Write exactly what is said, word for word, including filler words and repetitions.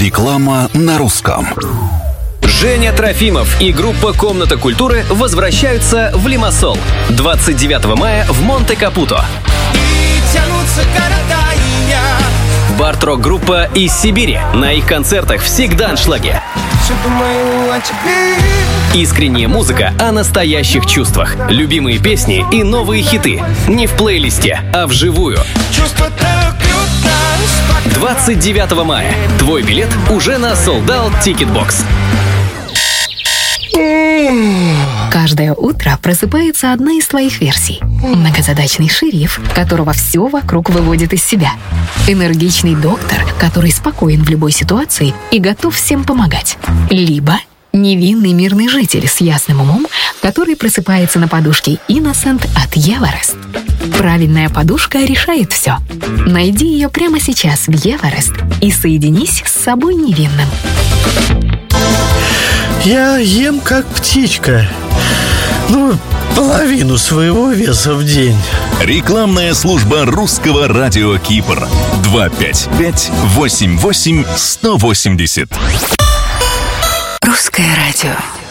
Реклама на русском. Женя Трофимов и группа «Комната культуры» возвращаются в Лимассол двадцать девятого мая в Монте-Капуто. Бард-рок-группа из Сибири. На их концертах всегда аншлаги. Искренняя музыка о настоящих чувствах. Любимые песни и новые хиты. Не в плейлисте, а вживую. двадцать девятого мая. Твой билет уже на Sold Out Ticket Box. Каждое утро просыпается одна из твоих версий. Многозадачный шериф, которого все вокруг выводит из себя. Энергичный доктор, который спокоен в любой ситуации и готов всем помогать. Либо невинный мирный житель с ясным умом, который просыпается на подушке Innocent от Everest. Правильная подушка решает все. Найди ее прямо сейчас в Everest и соединись с собой невинным. Я ем как птичка. Ну, половину своего веса в день. Рекламная служба русского радио Кипр. два пять пять восемь восемь сто восемьдесят. Русское радио.